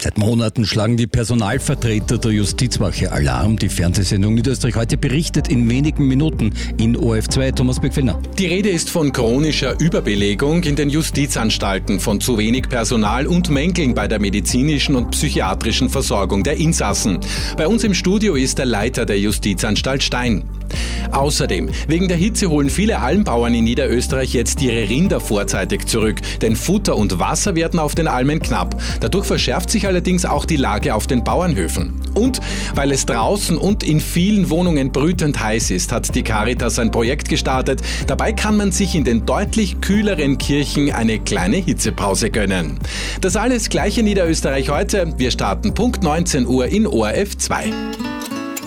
Seit Monaten schlagen die Personalvertreter der Justizwache Alarm. Die Fernsehsendung Niederösterreich heute berichtet in wenigen Minuten in ORF2. Thomas Beckfellner. Die Rede ist von chronischer Überbelegung in den Justizanstalten, von zu wenig Personal und Mängeln bei der medizinischen und psychiatrischen Versorgung der Insassen. Bei uns im Studio ist der Leiter der Justizanstalt Stein. Außerdem, wegen der Hitze holen viele Almbauern in Niederösterreich jetzt ihre Rinder vorzeitig zurück, denn Futter und Wasser werden auf den Almen knapp. Dadurch verschärft sich allerdings auch die Lage auf den Bauernhöfen. Und weil es draußen und in vielen Wohnungen brütend heiß ist, hat die Caritas ein Projekt gestartet. Dabei kann man sich in den deutlich kühleren Kirchen eine kleine Hitzepause gönnen. Das alles gleich in Niederösterreich heute. Wir starten Punkt 19 Uhr in ORF 2.